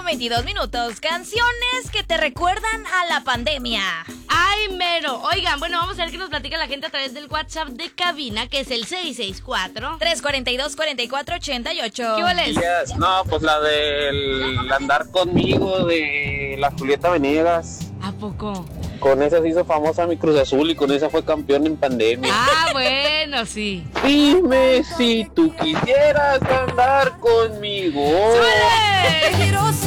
22 minutos. Canciones que te recuerdan a la pandemia. ¡Ay, mero! Oigan, bueno, vamos a ver qué nos platica la gente a través del WhatsApp de cabina, que es el 664-342-4488. ¿Qué vales? Yes. No, pues la del andar conmigo de la Julieta Venegas. ¿A poco? Con esa se hizo famosa mi Cruz Azul y con esa fue campeón en pandemia. Ah, bueno, sí. Dime si tú quisieras andar conmigo. ¡Súbele!